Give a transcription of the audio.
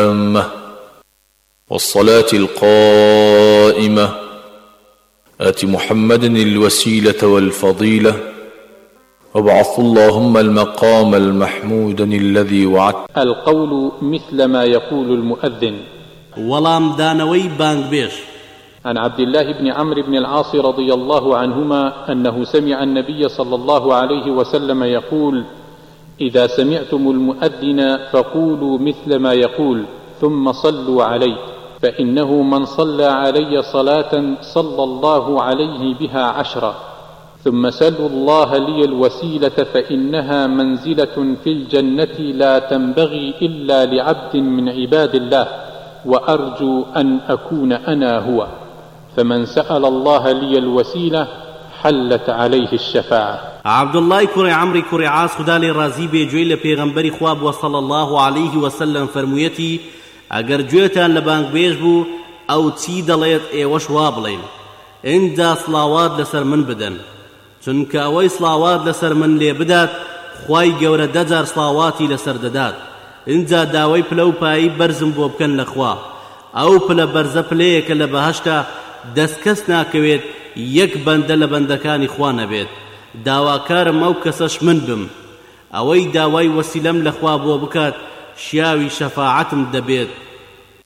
التامة والصلاة القائمة آت محمد الوسيلة والفضيلة وابعث اللهم المقام المحمود الذي وعدت. القول مثل ما يقول المؤذن. ولام دانوي بانغبيش. عن عبد الله بن عمرو بن العاص رضي الله عنهما أنه سمع النبي صلى الله عليه وسلم يقول: إذا سمعتم المؤذن فقولوا مثل ما يقول ثم صلوا عليه، فإنه من صلى علي صلاة صلى الله عليه بها 10. ثم سلوا الله لي الوسيلة فإنها منزلة في الجنة لا تنبغي إلا لعبد من عباد الله، وأرجو أن أكون أنا هو. فمن سأل الله لي الوسيلة حلت عليه الشفاعة. عبد الله كوري عمري كوري عاص خدا لي رازي بيجوي لپیغمبري خواب وصلى الله عليه وسلم فرمويتي: اگر جوێتان لە بانگبێژ بوو ئەو چی دەڵێت ئێوەش وا بڵێن، ئینجا سڵاوات لەسەر من بدەن، چونکە ئەوەی سڵاوات لەسەر من لێ بدات خوای گەورە 10,000 سڵاواتی لەسەر دەدات. ئینجا داوای پلە و پایی بەرزم بۆ بکەن لە خوا. ئەو پلە بەرزە پلەیەکە لە بەهەشتا دەست کەس ناکەوێت یەک بەندە لە بەندەکانی خوا نەبێت. داواکارم ئەو کەسەش من بم. ئەوەی داوای وەسیلەم لە خوا بۆ بکات شیاوی شەفاعەتم دەبێت